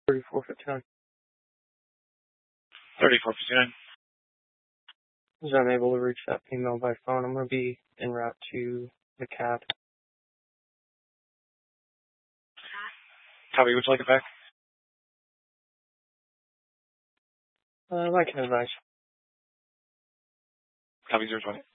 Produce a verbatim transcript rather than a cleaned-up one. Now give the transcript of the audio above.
thirty-four fifty-nine. thirty-four fifty-nine. As I'm able to reach that female by phone, I'm going to be en route to the cab. Copy, would you like it back? Uh, I can advise. Copy zero twenty.